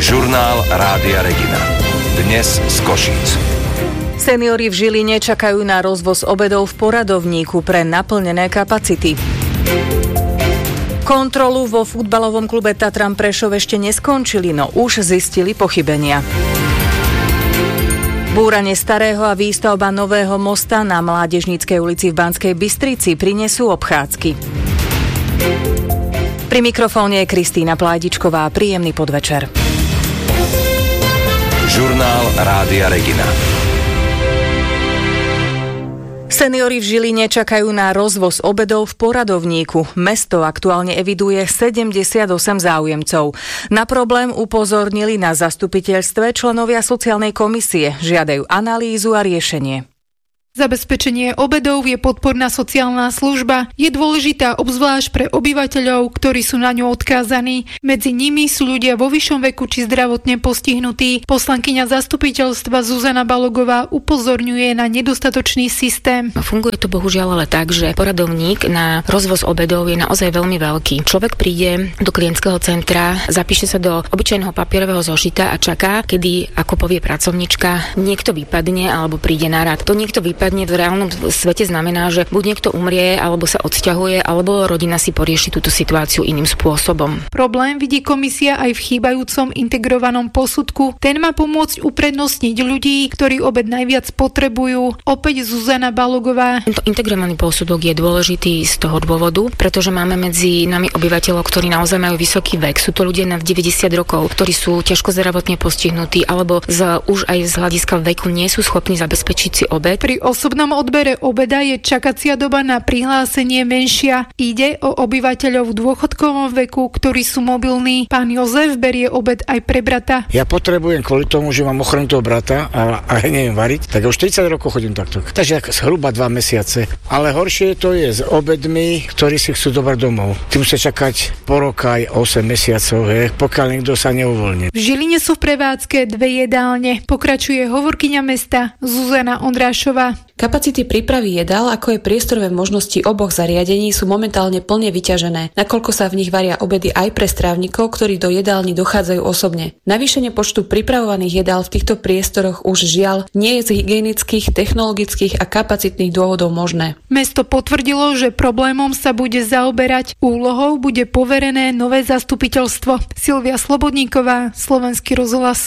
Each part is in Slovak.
Žurnál Rádia Regina. Dnes z Košíc. Seniori v Žiline čakajú na rozvoz obedov v poradovníku pre naplnené kapacity. Kontrolu vo futbalovom klube Tatran Prešov ešte neskončili, no už zistili pochybenia. Búranie starého a výstavba nového mosta na Mládežníckej ulici v Banskej Bystrici prinesú obchádzky. Pri mikrofóne je Kristýna Plajdičková. Príjemný podvečer. Žurnál Rádia Regina. Seniori v Žiline čakajú na rozvoz obedov v poradovníku. Mesto aktuálne eviduje 78 záujemcov. Na problém upozornili na zastupiteľstve členovia sociálnej komisie. Žiadajú analýzu a riešenie. Zabezpečenie obedov je podporná sociálna služba. Je dôležitá obzvlášť pre obyvateľov, ktorí sú na ňu odkázaní. Medzi nimi sú ľudia vo vyššom veku či zdravotne postihnutí. Poslankyňa zastupiteľstva Zuzana Balogová upozorňuje na nedostatočný systém. Funguje to bohužiaľ ale tak, že poradovník na rozvoz obedov je naozaj veľmi veľký. Človek príde do klientského centra, zapíše sa do obyčajného papierového zošita a čaká, kedy, ako povie pracovníčka, niekto vypadne alebo príde na rad. To niekto vypadne v reálnom svete znamená, že buď niekto umrie, alebo sa odsťahuje, alebo rodina si porieši túto situáciu iným spôsobom. Problém vidí komisia aj v chýbajúcom integrovanom posudku. Ten má pomôcť uprednostniť ľudí, ktorí obed najviac potrebujú. Opäť Zuzana Balogová. Tento integrovaný posudok je dôležitý z toho dôvodu, pretože máme medzi nami obyvateľov, ktorí naozaj majú vysoký vek. Sú to ľudia nad 90 rokov, ktorí sú ťažko zdravotne postihnutí, alebo už aj z hľadiska veku nie sú schopní zabezpečiť si obed. Pri osobnom odbere obeda je čakacia doba na prihlásenie menšia. Ide o obyvateľov v dôchodkovom veku, ktorí sú mobilní. Pán Jozef berie obed aj pre brata. Ja potrebujem kvôli tomu, že mám ochranu toho brata a neviem variť, tak už 40 rokov chodím takto. Takže zhruba 2 mesiace. Ale horšie to je s obedmi, ktorí si chcú dobrať domov. Ty musia čakať po roka aj 8 mesiacov, pokiaľ niekto sa neuvoľní. V Žiline sú v prevádzke 2 jedálne. Pokračuje hovorkyňa mesta Zuzana Ondrášová. Kapacity prípravy jedál, ako aj priestorové možnosti oboch zariadení sú momentálne plne vyťažené, nakoľko sa v nich varia obedy aj pre strávnikov, ktorí do jedálni dochádzajú osobne. Navýšenie počtu pripravovaných jedál v týchto priestoroch už žiaľ nie je z hygienických, technologických a kapacitných dôvodov možné. Mesto potvrdilo, že problémom sa bude zaoberať. Úlohou bude poverené nové zastupiteľstvo. Silvia Slobodníková, Slovenský rozhlas.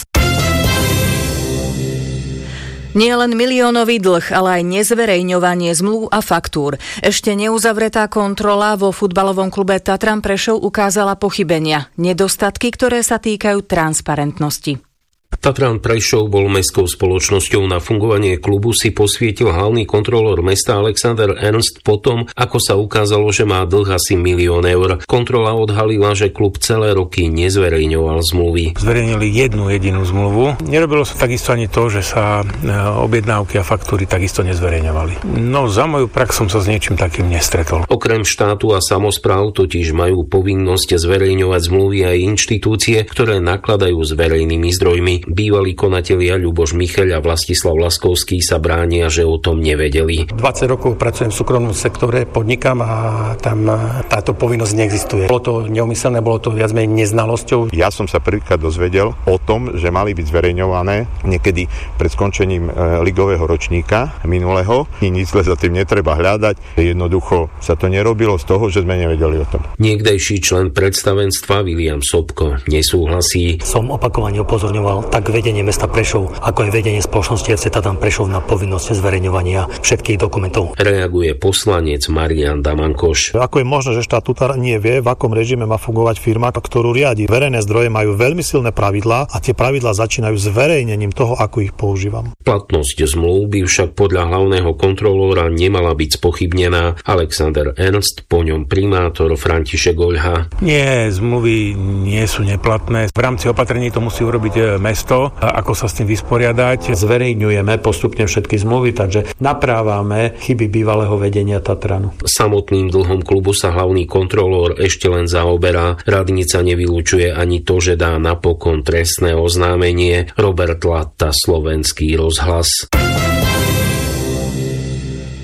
Nie len miliónový dlh, ale aj nezverejňovanie zmluv a faktúr. Ešte neuzavretá kontrola vo futbalovom klube Tatran Prešov ukázala pochybenia, nedostatky, ktoré sa týkajú transparentnosti. Tatran Prešov bol mestskou spoločnosťou. Na fungovanie klubu si posvietil hlavný kontrolór mesta Alexander Ernst potom, ako sa ukázalo, že má dlh asi 1 000 000 eur. Kontrola odhalila, že klub celé roky nezverejňoval zmluvy. Zverejnili jednu jedinú zmluvu. Nerobilo sa takisto ani to, že sa objednávky a faktúry takisto nezverejňovali. No za moju prax som sa s niečím takým nestretol. Okrem štátu a samospráv totiž majú povinnosť zverejňovať zmluvy aj inštitúcie, ktoré nakladajú s verejnými zdrojmi. Bývalí konatelia Ľuboš Micheľ a Vlastislav Laskovský sa bránia, že o tom nevedeli. 20 rokov pracujem v súkromnom sektore, podnikám a tam táto povinnosť neexistuje. Bolo to neumyselné, bolo to viac menej neznalosťou. Ja som sa prvýkrát dozvedel o tom, že mali byť zverejňované niekedy pred skončením ligového ročníka minulého. Nic za tým netreba hľadať. Jednoducho sa to nerobilo z toho, že sme nevedeli o tom. Niekdejší člen predstavenstva Viliam Sobko nesúhlasí. Som opakovane upozorňoval tak vedenie mesta Prešov, ako aj vedenie spoločnosti FC Tatran Prešov na povinnosť zverejňovania všetkých dokumentov. Reaguje poslanec Marián Damankoš. Ako je možné, že štatutár nevie, v akom režime má fungovať firma, ktorú riadi? Verejné zdroje majú veľmi silné pravidlá a tie pravidlá začínajú zverejnením toho, ako ich používam. Platnosť zmluv by však podľa hlavného kontrolóra nemala byť spochybnená. Alexander Ernst, po ňom primátor František Oľha. Nie, zmluvy nie sú neplatné. V rámci opatrení to musí urobiť mesto. Ako sa s tým vysporiadať. Zverejňujeme postupne všetky zmluvy, takže naprávame chyby bývalého vedenia Tatranu. Samotným dlhom klubu sa hlavný kontrolór ešte len zaoberá. Radnica nevylučuje ani to, že dá napokon trestné oznámenie. Robert Latta, Slovenský rozhlas.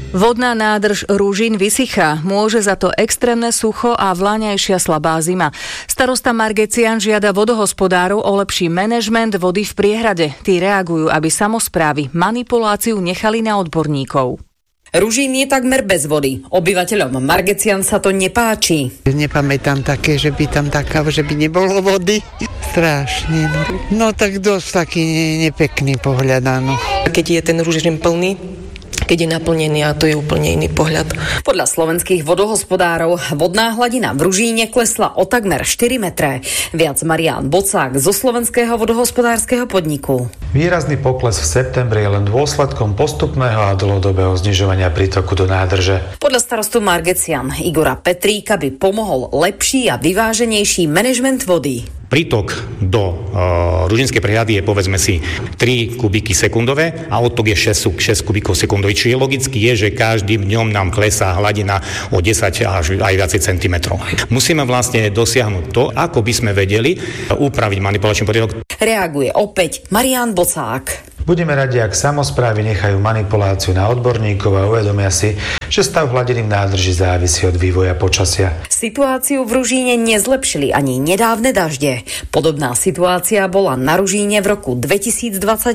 Vodná nádrž Ružín vysychá, môže za to extrémne sucho a vláňajšia slabá zima. Starosta Margecian žiada vodohospodárov o lepší manažment vody v priehrade. Tí reagujú, aby samosprávy manipuláciu nechali na odborníkov. Ružín je takmer bez vody. Obyvateľom Margecian sa to nepáči. Nepamätám také, že by nebolo vody. Strašne. No tak dosť taký nepekný pohľad, áno. Keď je ten Ružín plný, keď je naplnený, a to je úplne iný pohľad. Podľa slovenských vodohospodárov vodná hladina v Ružíne klesla o takmer 4 metre. Viac Marián Bocák zo Slovenského vodohospodárskeho podniku. Výrazný pokles v septembri je len dôsledkom postupného a dlhodobého znižovania prítoku do nádrže. Podľa starostu Margecian Igora Petríka by pomohol lepší a vyváženejší manažment vody. Prítok do Ružinskej priehrady je povedzme si 3 kubíky sekundové a odtok je 6 kubíkov sekundové. Čiže logicky je, že každým dňom nám klesá hladina o 10 až aj viacej centimetrov. Musíme vlastne dosiahnuť to, ako by sme vedeli upraviť manipulačný poriadok. Reaguje opäť Marián Bocák. Budeme radi, ak samosprávy nechajú manipuláciu na odborníkov a uvedomia si, že stav hladiny v nádrži závisí od vývoja počasia. Situáciu v Ružíne nezlepšili ani nedávne dažde. Podobná situácia bola na Ružíne v roku 2022.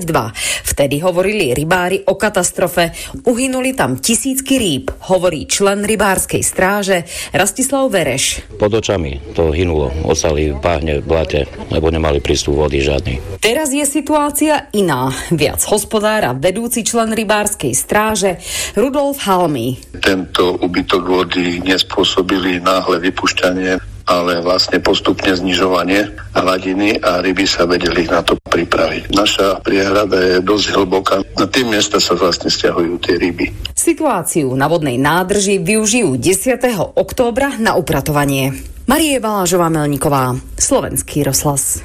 Vtedy hovorili rybári o katastrofe. Uhynuli tam tisícky rýb, hovorí člen rybárskej stráže Rastislav Vereš. Pod očami to hynulo, ostali v bahne, v blate, lebo nemali prístup vody žiadny. Teraz je situácia iná. Viac hospodára, vedúci člen rybárskej stráže Rudolf Halmy. Tento úbytok vody nespôsobili náhle vypušťanie, ale vlastne postupne znižovanie hladiny a ryby sa vedeli na to pripraviť. Naša priehrada je dosť hlboká. Na tie miesta sa vlastne stiahujú tie ryby. Situáciu na vodnej nádrži využijú 10. októbra na upratovanie. Marie Balážová-Melníková, Slovenský rozhlas.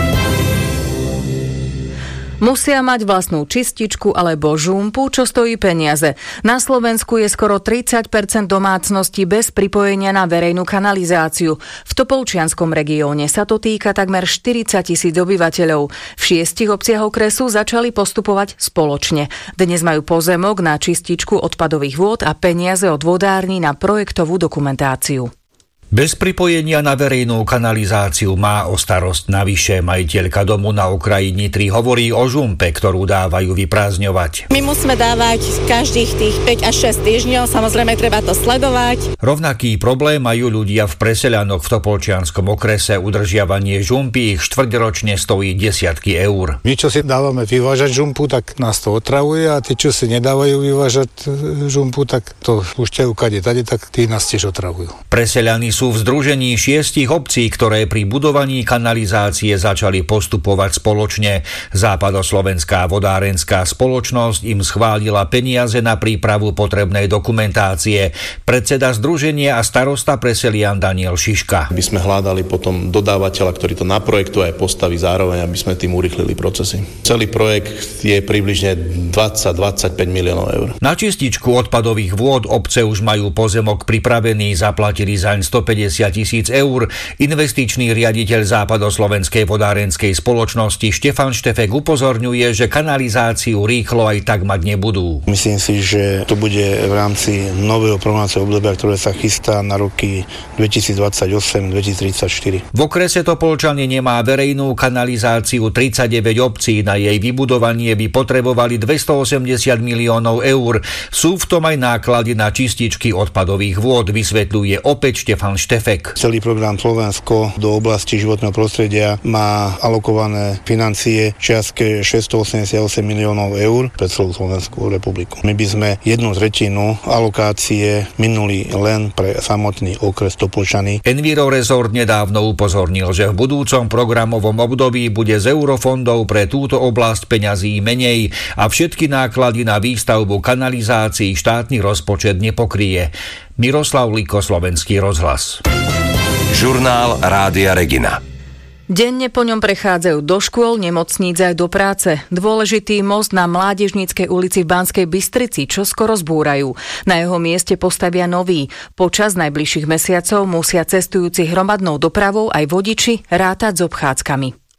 Musia mať vlastnú čističku alebo žumpu, čo stojí peniaze. Na Slovensku je skoro 30% domácností bez pripojenia na verejnú kanalizáciu. V Topolčianskom regióne sa to týka takmer 40,000 obyvateľov. V 6 obciach okresu začali postupovať spoločne. Dnes majú pozemok na čističku odpadových vôd a peniaze od vodární na projektovú dokumentáciu. Bez pripojenia na verejnú kanalizáciu má o starosť navyše. Majiteľka domu na okraji Nitry hovorí o žumpe, ktorú dávajú vyprázdňovať. My musíme dávať každých tých 5 až 6 týždňov, samozrejme treba to sledovať. Rovnaký problém majú ľudia v Preseľanoch v Topolčianskom okrese. Udržiavanie žumpy ich štvrťročne stojí desiatky eur. My, čo si dávame vyvážať žumpu, tak nás to otravuje, a tí, čo si nedávajú vyvážať žumpu, tak to púšťajú kade tade, tak tí nás tiež otravujú. Preseľany sú v združení 6 obcí, ktoré pri budovaní kanalizácie začali postupovať spoločne. Západoslovenská vodárenská spoločnosť im schválila peniaze na prípravu potrebnej dokumentácie. Predseda združenia a starosta Preselian Daniel Šiška. My sme hľadali potom dodávateľa, ktorý to naprojektuje a postaví zároveň, aby sme tým urýchlili procesy. Celý projekt je približne 20-25 miliónov eur. Na čističku odpadových vôd obce už majú pozemok pripravený, zaplatili zaň 150 000 eur. Investičný riaditeľ Západoslovenskej vodárenskej spoločnosti Štefan Štefek upozorňuje, že kanalizáciu rýchlo aj tak mať nebudú. Myslím si, že to bude v rámci nového programovacieho obdobia, ktoré sa chystá na roky 2028-2034. V okrese Topolčany nemá verejnú kanalizáciu 39 obcí. Na jej vybudovanie by potrebovali 280 miliónov eur. Sú v tom aj náklady na čističky odpadových vôd, vysvetľuje opäť Štefan Štefek. Celý program Slovensko do oblasti životného prostredia má alokované financie v čiastke 688 miliónov eur pre celú Slovenskú republiku. My by sme 1/3 alokácie minuli len pre samotný okres Topolčany. Enviro Resort nedávno upozornil, že v budúcom programovom období bude z eurofondov pre túto oblasť peňazí menej a všetky náklady na výstavbu kanalizácií štátny rozpočet nepokrie. Miroslav Liko, Slovenský rozhlas. Žurnál Rádia Regina. Denne po ňom prechádzajú do škôl, nemocníc aj do práce. Dôležitý most na Mládežníckej ulici v Banskej Bystrici čoskoro zbúrajú. Na jeho mieste postavia nový. Počas najbližších mesiacov musia cestujúci hromadnou dopravou aj vodiči rátať s obchádzkami.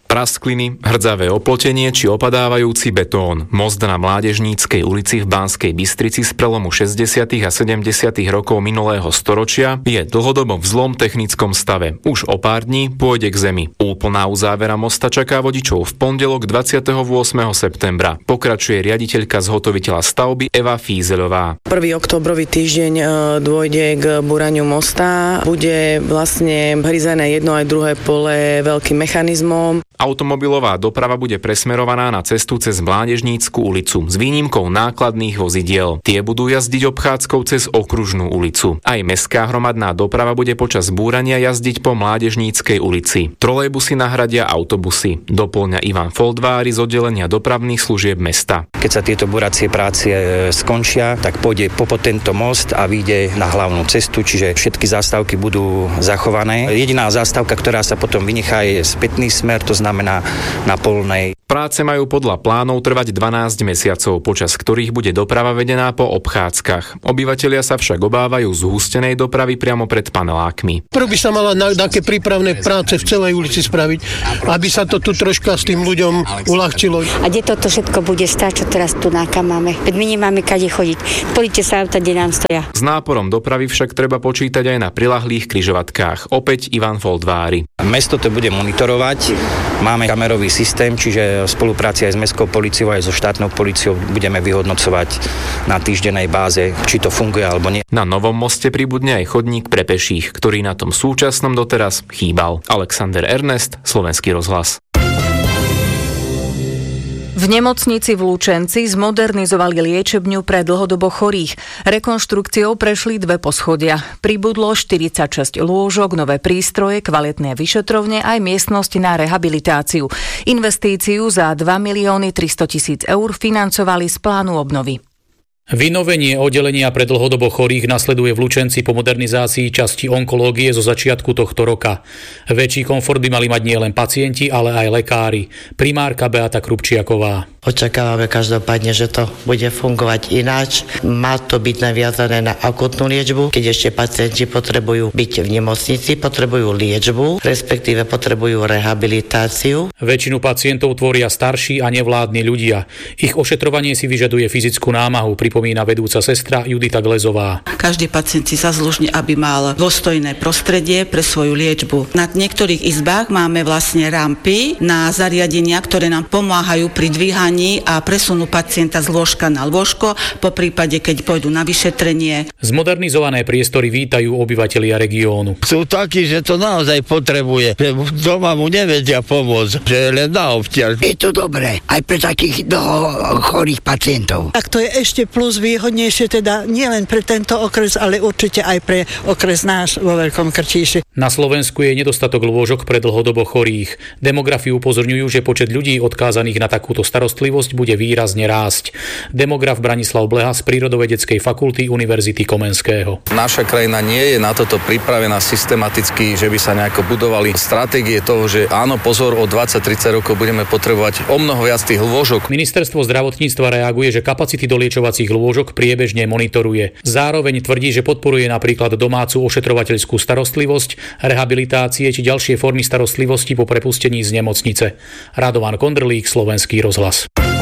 Praskliny, hrdzavé oplotenie či opadávajúci betón. Most na Mládežníckej ulici v Banskej Bystrici z prelomu 60. a 70. rokov minulého storočia je dlhodobo v zlom technickom stave. Už o pár dní pôjde k zemi. Úplná uzávera mosta čaká vodičov v pondelok 28. septembra. Pokračuje riaditeľka zhotoviteľa stavby Eva Fízeľová. 1. októbrový týždeň dôjde k buraniu mosta. Bude vlastne hryzené jedno aj druhé pole veľkým mechanizmom. Automobilová doprava bude presmerovaná na cestu cez Mládežnícku ulicu s výnimkou nákladných vozidiel. Tie budú jazdiť obchádzkou cez Okružnú ulicu. Aj mestská hromadná doprava bude počas búrania jazdiť po Mládežníckej ulici. Trolejbusy nahradia autobusy, doplňa Ivan Foldvári z oddelenia dopravných služieb mesta. Keď sa tieto buracie práce skončia, tak pôjde po tento most a vyjde na hlavnú cestu, čiže všetky zástavky budú zachované. Jediná zástavka, ktorá sa potom vynechá, je spätný smer, to znamená na Polnej. Práce majú podľa plánov trvať 12 mesiacov, počas ktorých bude doprava vedená po obchádzkach. Obyvatelia sa však obávajú zhústenej dopravy priamo pred panelákmi. Prv by sa mala také prípravné práce v celej ulici spraviť, aby sa to tu troška s tým ľuďom uľahčilo. A kde toto všetko bude stáť, čo teraz tu máme? Veď my nemáme kade chodiť. Políte sa auta, kde nám stoja. S náporom dopravy však treba počítať aj na prilahlých križovatkách. Opäť Ivan Foldvári. Mesto to bude monitorovať. Máme kamerový systém, čiže v spolupráci aj s mestskou políciou, aj so štátnou políciou budeme vyhodnocovať na týždennej báze, či to funguje alebo nie. Na novom moste pribudne aj chodník pre peších, ktorý na tom súčasnom doteraz chýbal. Alexander Ernest, Slovenský rozhlas. V nemocnici v Lučenci zmodernizovali liečebňu pre dlhodobo chorých. Rekonštrukciou prešli 2 poschodia. Pribudlo 46 lôžok, nové prístroje, kvalitné vyšetrovne aj miestnosť na rehabilitáciu. Investíciu za 2 300 000 eur financovali z plánu obnovy. Vynovenie oddelenia pre dlhodobo chorých nasleduje v Lučenci po modernizácii časti onkológie zo začiatku tohto roka. Väčší komfort by mali mať nielen pacienti, ale aj lekári. Primárka Beata Krupčiaková. Očakávame každopádne, že to bude fungovať ináč. Má to byť naviazané na akutnú liečbu, keď ešte pacienti potrebujú byť v nemocnici, potrebujú liečbu, respektíve potrebujú rehabilitáciu. Väčšinu pacientov tvoria starší a nevládni ľudia. Ich ošetrovanie si vyžaduje fyzickú námahu, pripomína vedúca sestra Judita Glezová. Každý pacient si zaslúžne, aby mal dôstojné prostredie pre svoju liečbu. Na niektorých izbách máme vlastne rampy na zariadenia, ktoré nám pomáhajú pri dvíhaní a presunú pacienta z lôžka na lôžko, po prípade, keď pôjdu na vyšetrenie. Zmodernizované priestory vítajú obyvatelia regiónu. Sú takí, že to naozaj potrebuje, že doma mu nevedia pomôcť, že len na obťaž. Je to dobré, aj pre takých chorých pacientov. Tak to je ešte plus výhodnejšie, teda nielen pre tento okres, ale určite aj pre okres náš vo Veľkom Krtíši. Na Slovensku je nedostatok lôžok pre dlhodobo chorých. Demografi upozorňujú, že počet ľudí odkázaných na takúto starostlivosť bude výrazne rásť. Demograf Branislav Bleha z Prírodovedeckej fakulty Univerzity Komenského. Naša krajina nie je na toto pripravená systematicky, že by sa nejako budovali stratégie toho, že áno, pozor, o 20-30 rokov budeme potrebovať o mnoho viac tých lôžok. Ministerstvo zdravotníctva reaguje, že kapacity doliečovacích lôžok priebežne monitoruje. Zároveň tvrdí, že podporuje napríklad domácu ošetrovateľskú starostlivosť, rehabilitácie či ďalšie formy starostlivosti po prepustení z nemocnice. Radovan Kondrlík, Slovenský rozhlas.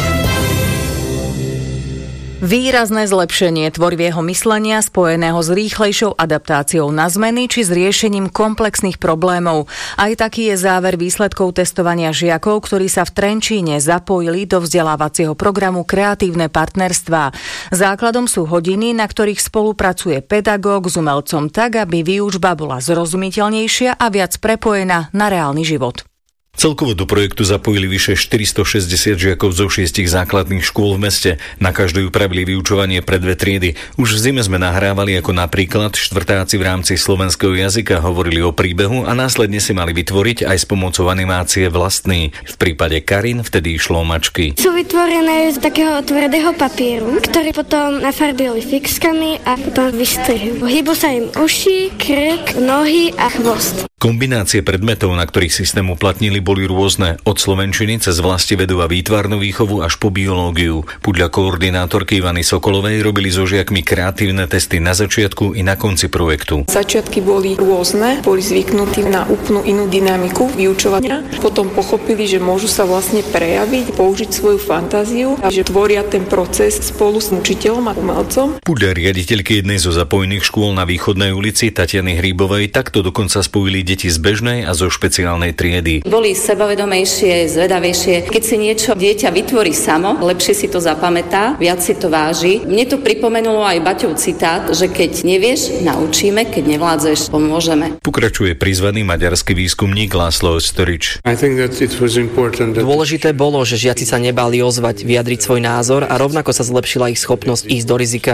Výrazné zlepšenie tvorivého myslenia spojeného s rýchlejšou adaptáciou na zmeny či s riešením komplexných problémov. Aj taký je záver výsledkov testovania žiakov, ktorí sa v Trenčíne zapojili do vzdelávacieho programu Kreatívne partnerstvá. Základom sú hodiny, na ktorých spolupracuje pedagóg s umelcom tak, aby výučba bola zrozumiteľnejšia a viac prepojená na reálny život. Celkovo do projektu zapojili vyše 460 žiakov zo 6 základných škôl v meste. Na každú upravili vyučovanie pre 2 triedy. Už v zime sme nahrávali, ako napríklad štvrtáci v rámci slovenského jazyka hovorili o príbehu a následne si mali vytvoriť aj s pomocou animácie vlastný. V prípade Karin vtedy išlo o mačky. Sú vytvorené z takého tvrdého papieru, ktorý potom nafarbili fixkami a potom vystrihujú. Hýbu sa im uši, krk, nohy a chvost. Kombinácie predmetov, na ktorých systém uplatnili, boli rôzne, od slovenčiny cez vlastivedu a výtvarnú výchovu až po biológiu. Podľa koordinátorky Ivany Sokolovej robili so žiakmi kreatívne testy na začiatku i na konci projektu. Začiatky boli rôzne, boli zvyknutí na úplnú inú dynamiku vyučovania. Potom pochopili, že môžu sa vlastne prejaviť, použiť svoju fantáziu a že tvoria ten proces spolu s učiteľom a umelcom. Podľa riaditeľky jednej zo zapojených škôl na Východnej ulici Tatiany Hríbovej takto dokonca spojili deti z bežnej a zo špeciálnej triedy. Boli sebavedomejšie, zvedavejšie. Keď si niečo dieťa vytvorí samo, lepšie si to zapamätá, viac si to váži. Mne to pripomenulo aj Baťov citát, že keď nevieš, naučíme, keď nevládzeš, pomôžeme. Pokračuje prizvaný maďarský výskumník László Ösztörics. Dôležité bolo, že žiaci sa nebáli ozvať, vyjadriť svoj názor a rovnako sa zlepšila ich schopnosť ísť do rizika.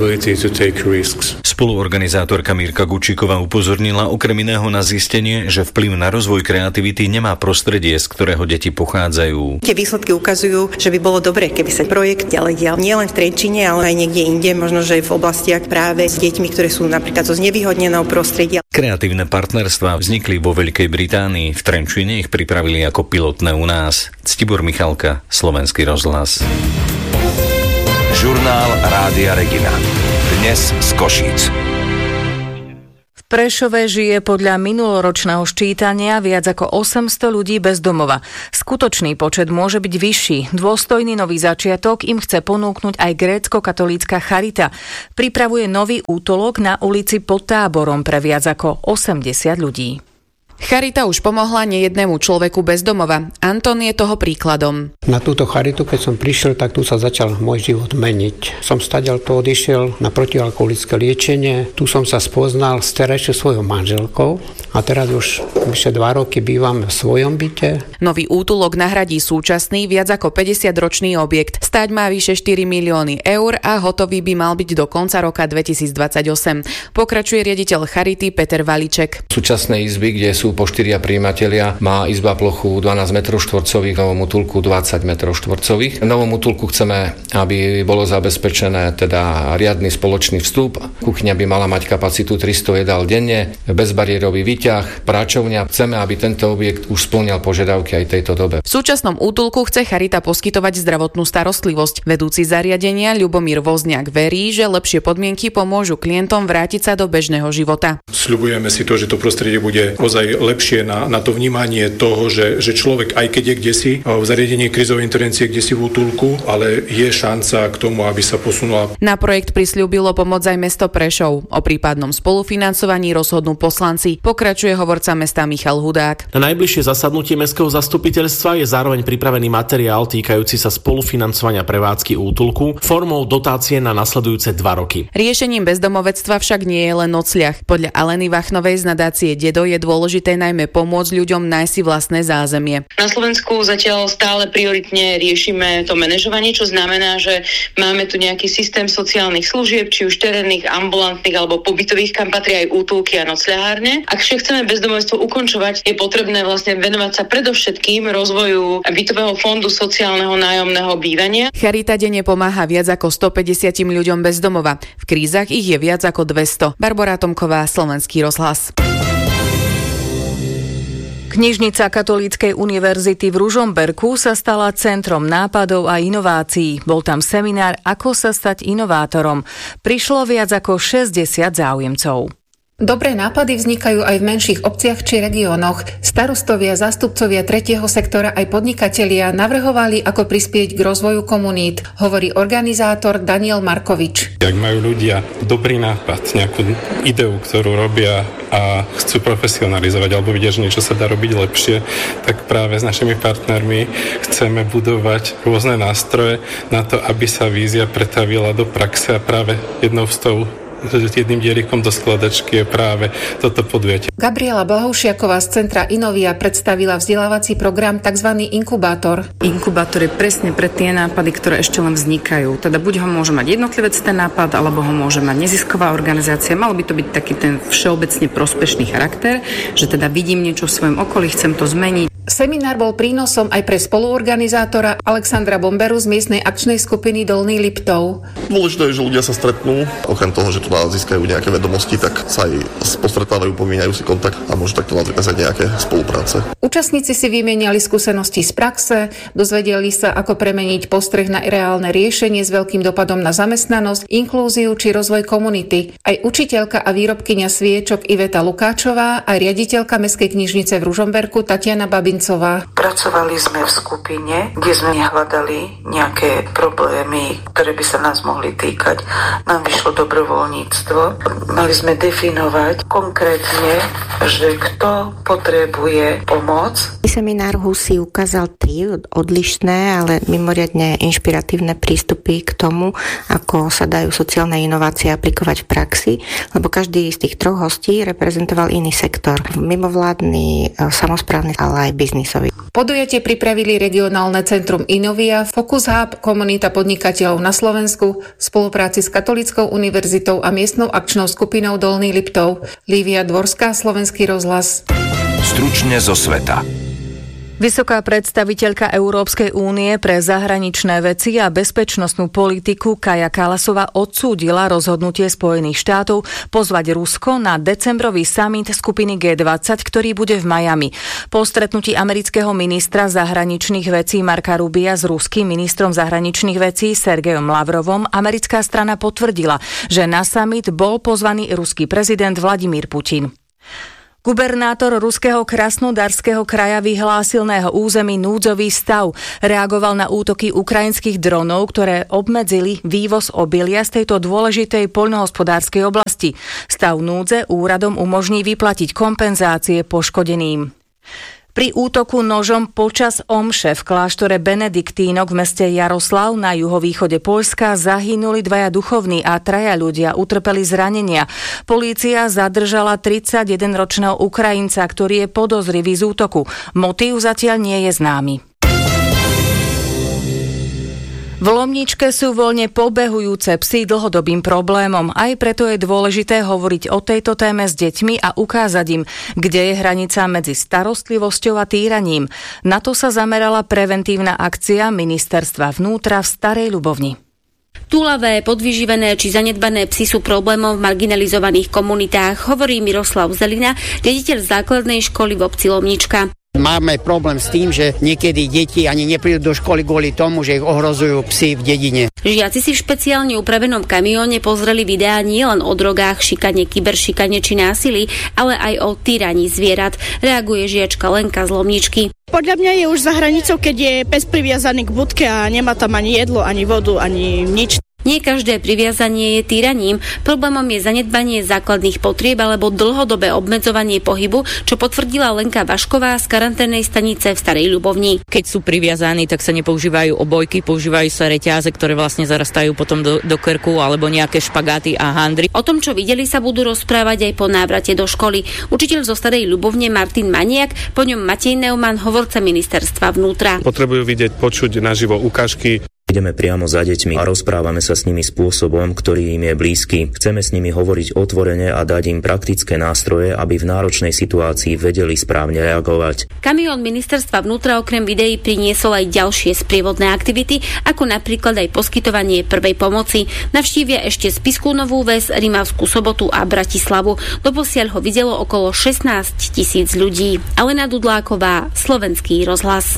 Spoluorganizátorka Mirka Gučíková upozornila okrem iného na zistenie, že vplyv na rozvoj kreativity nemá prostredie, z ktorého deti pochádzajú. Tie výsledky ukazujú, že by bolo dobré, keby sa projekt ďalej dial nielen v Trenčine, ale aj niekde inde, možno že v oblastiach práve s deťmi, ktoré sú napríklad zo znevýhodneného prostredia. Kreatívne partnerstvá vznikli vo Veľkej Británii, v Trenčine ich pripravili ako pilotné u nás. Ctibor Michalka, Slovenský rozhlas. Žurnál Rádia Regina. Dnes z Košíc. V Prešove žije podľa minuloročného ščítania viac ako 800 ľudí bez domova. Skutočný počet môže byť vyšší. Dôstojný nový začiatok im chce ponúknuť aj grécko-katolícka Charita. Pripravuje nový útulok na ulici pod Táborom pre viac ako 80 ľudí. Charita už pomohla nejednému človeku bez domova. Anton je toho príkladom. Na túto charitu, keď som prišiel, tak tu sa začal môj život meniť. Som stadiaľ to odišiel na protialkoholické liečenie. Tu som sa spoznal s terajšou svojou manželkou a teraz už vyše 2 roky bývam v svojom byte. Nový útulok nahradí súčasný viac ako 50-ročný objekt. Stáť má vyše 4 milióny eur a hotový by mal byť do konca roka 2028. Pokračuje riaditeľ Charity Peter Valiček. Súčasné izby, kde sú po 4 prijímatelia, má izba plochu 12 m2, v novom útulku 20 m2. V novom útulku chceme, aby bolo zabezpečené teda riadny spoločný vstup. Kuchyňa by mala mať kapacitu 300 jedál denne, bezbariérový výťah, práčovňa. Chceme, aby tento objekt už spĺňal požiadavky aj tejto dobe. V súčasnom útulku chce Charita poskytovať zdravotnú starostlivosť. Vedúci zariadenia Ľubomír Vozniak verí, že lepšie podmienky pomôžu klientom vrátiť sa do bežného života. Sľubujeme si to, že to prostredie bude ozaj lepšie na to vnímanie toho, že človek, aj keď je kdesi v zariadení krízovej intervencie, kdesi v útulku, ale je šanca k tomu, aby sa posunula. Na projekt prisľúbilo pomôcť aj mesto Prešov. O prípadnom spolufinancovaní rozhodnú poslanci. Pokračuje hovorca mesta Michal Hudák. Na najbližšie zasadnutie mestského zastupiteľstva je zároveň pripravený materiál týkajúci sa spolufinancovania prevádzky útulku formou dotácie na nasledujúce 2 roky. Riešením bezdomovectva však nie je len nocľah. Podľa Aleny Vachnovej z nadácie Dedo je dôležité najmä pomôcť ľuďom nájsť si vlastné zázemie. Na Slovensku zatiaľ stále prioritne riešime to manažovanie, čo znamená, že máme tu nejaký systém sociálnych služieb, či už terénnych, ambulantných alebo pobytových, kam patria aj útulky a nocľahárne. Ak však chceme bezdomovstvo ukončovať, je potrebné vlastne venovať sa predovšetkým rozvoju bytového fondu sociálneho nájomného bývania. Charita denne pomáha viac ako 150 ľuďom bez domova. V krízach ich je viac ako 200. Barbora Tomková, Slovenský rozhlas. Knižnica Katolíckej univerzity v Ružomberku sa stala centrom nápadov a inovácií. Bol tam seminár Ako sa stať inovátorom. Prišlo viac ako 60 záujemcov. Dobré nápady vznikajú aj v menších obciach či regiónoch. Starostovia, zástupcovia tretieho sektora aj podnikatelia navrhovali, ako prispieť k rozvoju komunít, hovorí organizátor Daniel Markovič. Ak majú ľudia dobrý nápad, nejakú ideu, ktorú robia a chcú profesionalizovať alebo vidia, že niečo sa dá robiť lepšie, tak práve s našimi partnermi chceme budovať rôzne nástroje na to, aby sa vízia pretavila do praxe a práve jedným dierikom do skladačky je práve toto podujatie. Gabriela Blahušiaková z Centra Inovia predstavila vzdelávací program tzv. Inkubátor. Inkubátor je presne pre tie nápady, ktoré ešte len vznikajú. Teda buď ho môže mať jednotlivec ten nápad, alebo ho môže mať nezisková organizácia. Malo by to byť taký ten všeobecne prospešný charakter, že teda vidím niečo v svojom okolí, chcem to zmeniť. Seminár bol prínosom aj pre spoluorganizátora Alexandra Bomberu z miestnej akčnej skupiny Dolný Liptov. Dôležité je, že ľudia sa stretnú. Okrem toho, že tu získajú nejaké vedomosti, tak sa aj postretávajú, pomieňajú si kontakt a môžu takto nadviazať nejaké spolupráce. Účastníci si vymieniali skúsenosti z praxe, dozvedeli sa, ako premeniť postreh na reálne riešenie s veľkým dopadom na zamestnanosť, inklúziu či rozvoj komunity. Aj učiteľka a výrobkyňa sviečok Iveta Lukáčová a riaditeľka Mestskej knižnice v Ružomberku Tatiana Babin. Pracovali sme v skupine, kde sme hľadali nejaké problémy, ktoré by sa nás mohli týkať. Nám vyšlo dobrovoľníctvo. Mali sme definovať konkrétne, že kto potrebuje pomoc. Seminár HUSI ukázal 3 odlišné, ale mimoriadne inšpiratívne prístupy k tomu, ako sa dajú sociálne inovácie aplikovať v praxi, lebo každý z tých 3 hostí reprezentoval iný sektor. Mimovládny, samosprávny, ale aj biznisový. Podujatie pripravili regionálne centrum Inovia, Focus Hub, komunita podnikateľov na Slovensku, v spolupráci s Katolíckou univerzitou a miestnou akčnou skupinou Dolný Liptov. Lívia Dvorská, Slovenský rozhlas. Stručne zo sveta. Vysoká predstaviteľka Európskej únie pre zahraničné veci a bezpečnostnú politiku Kaja Kallasová odsúdila rozhodnutie Spojených štátov pozvať Rusko na decembrový summit skupiny G20, ktorý bude v Miami. Po stretnutí amerického ministra zahraničných vecí Marca Rubia s ruským ministrom zahraničných vecí Sergejom Lavrovom americká strana potvrdila, že na summit bol pozvaný ruský prezident Vladimír Putin. Gubernátor ruského Krasnodarského kraja vyhlásil na jeho území núdzový stav. Reagoval na útoky ukrajinských dronov, ktoré obmedzili vývoz obilia z tejto dôležitej poľnohospodárskej oblasti. Stav núdze úradom umožní vyplatiť kompenzácie poškodeným. Pri útoku nožom počas omše v kláštore Benediktínok v meste Jaroslav na juhovýchode Poľska zahynuli 2 duchovní a 3 ľudia utrpeli zranenia. Polícia zadržala 31-ročného Ukrajinca, ktorý je podozrivý z útoku. Motív zatiaľ nie je známy. V Lomničke sú voľne pobehujúce psy dlhodobým problémom. Aj preto je dôležité hovoriť o tejto téme s deťmi a ukázať im, kde je hranica medzi starostlivosťou a týraním. Na to sa zamerala preventívna akcia Ministerstva vnútra v Starej Ľubovni. Túlavé, podvyživené či zanedbané psy sú problémom v marginalizovaných komunitách, hovorí Miroslav Zelina, riaditeľ základnej školy v obci Lomnička. Máme problém s tým, že niekedy deti ani neprídu do školy kvôli tomu, že ich ohrozujú psi v dedine. Žiaci si v špeciálne upravenom kamióne pozreli videá nielen o drogách, šikane, kyberšikane či násilí, ale aj o týraní zvierat. Reaguje žiačka Lenka z Lomničky. Podľa mňa je už za hranicou, keď je pes priviazaný k budke a nemá tam ani jedlo, ani vodu, ani nič. Nie každé priviazanie je týraním. Problémom je zanedbanie základných potrieb alebo dlhodobé obmedzovanie pohybu, čo potvrdila Lenka Vašková z karanténnej stanice v Starej Ľubovni. Keď sú priviazaní, tak sa nepoužívajú obojky, používajú sa reťaze, ktoré vlastne zarastajú potom do krku, alebo nejaké špagáty a handry. O tom, čo videli, sa budú rozprávať aj po návrate do školy. Učiteľ zo Starej Ľubovne Martin Maniak, po ňom Matej Neumann, hovorca Ministerstva vnútra. Potrebujú vidieť, počuť naživo ukážky. Ideme priamo za deťmi a rozprávame sa s nimi spôsobom, ktorý im je blízky. Chceme s nimi hovoriť otvorene a dať im praktické nástroje, aby v náročnej situácii vedeli správne reagovať. Kamión Ministerstva vnútra okrem videí priniesol aj ďalšie sprievodné aktivity, ako napríklad aj poskytovanie prvej pomoci. Navštívia ešte Spišskú Novú Ves, Rimavskú Sobotu a Bratislavu. Doposiaľ ho videlo okolo 16 000 ľudí. Alena Dudláková, Slovenský rozhlas.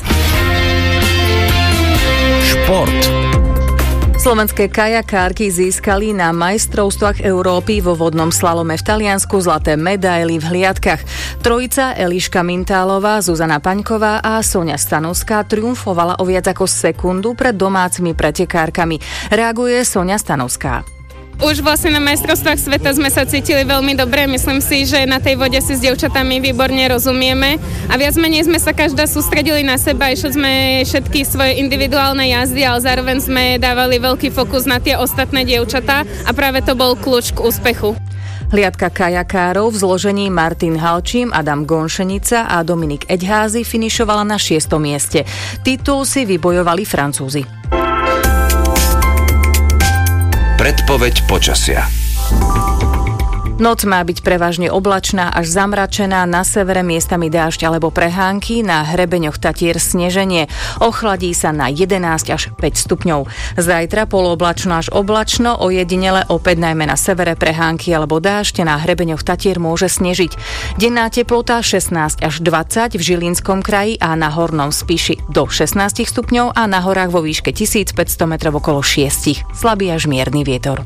Šport. Slovenské kajakárky získali na majstrovstvách Európy vo vodnom slalome v Taliansku zlaté medaily v hliadkach. Trojica Eliška Mintálová, Zuzana Paňková a Soňa Stanovská triumfovala o viac ako sekundu pred domácimi pretekárkami. Reaguje Soňa Stanovská. Už vlastne na majstrovstvách sveta sme sa cítili veľmi dobre. Myslím si, že na tej vode si s dievčatami výborne rozumieme a viac menej sme sa každá sústredili na seba, išli sme všetky svoje individuálne jazdy, ale zároveň sme dávali veľký fokus na tie ostatné dievčatá a práve to bol kľúč k úspechu. Hliadka kajakárov v zložení Martin Halčím, Adam Gonšenica a Dominik Eďházy finišovala na 6. mieste. Titul si vybojovali Francúzi. Predpoveď počasia. Noc má byť prevažne oblačná až zamračená, na severe miestami dážď alebo prehánky, na hrebeňoch Tatier sneženie. Ochladí sa na 11 až 5 stupňov. Zajtra polooblačno až oblačno, ojedinele opäť najmä na severe prehánky alebo dážď, na hrebeňoch Tatier môže snežiť. Denná teplota 16 až 20 v Žilinskom kraji a na Hornom Spiši do 16 stupňov a na horách vo výške 1500 metrov okolo 6. Slabý až mierny vietor.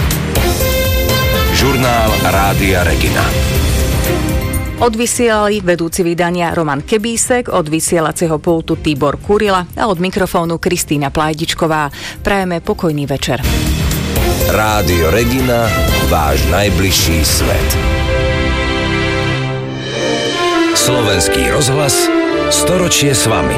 Žurnál Rádia Regina. Odvysielali vedúci vydania Roman Kebísek, od vysielacieho pultu Tibor Kurila a od mikrofónu Kristýna Plajdičková. Prajeme pokojný večer. Rádio Regina, váš najbližší svet. Slovenský rozhlas, storočie s vami.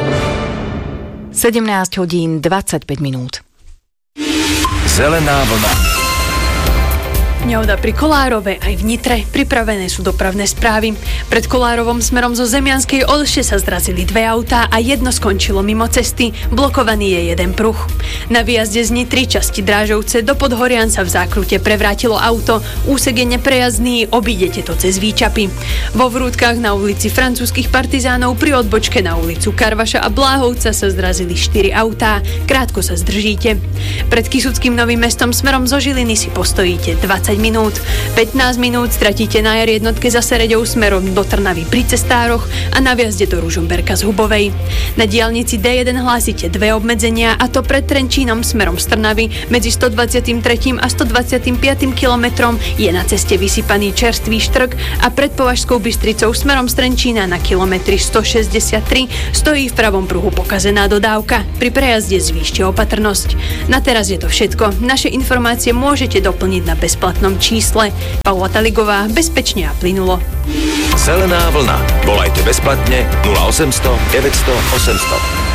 17 hodín 25 minút. Zelená vlna. Nehoda pri Kolárove aj v Nitre. Pripravené sú dopravné správy. Pred Kolárovom smerom zo Zemianskej Olše sa zrazili 2 autá a jedno skončilo mimo cesty. Blokovaný je jeden pruh. Na výjazde z Nitry časti Drážovce do Podhorian sa v zákrute prevrátilo auto. Úsek je neprejazdný, obídete to cez Výčapy. Vo Vrútkach na ulici Francúzskych partizánov pri odbočke na ulicu Karvaša a Bláhovca sa zrazili 4 autá. Krátko sa zdržíte. Pred Kysuckým Novým Mestom smerom zo Žiliny si postojíte 20 minút. 15 minút stratíte na R1 za Sereďou smerom do Trnavy pri Cestároch a na vjazde do Ružomberka z Hubovej. Na diaľnici D1 hlásite 2 obmedzenia, a to pred Trenčínom smerom z Trnavy medzi 123. a 125. kilometrom je na ceste vysypaný čerstvý štrk a pred Považskou Bystricou smerom z Trenčína na kilometri 163 stojí v pravom pruhu pokazená dodávka. Pri prejazde zvýšte opatrnosť. Na teraz je to všetko. Naše informácie môžete doplniť na bezplatnom čísle. Paula Taligová, bezpečne a plynulo. Zelená vlna. Volajte bezplatne 0800 900 800.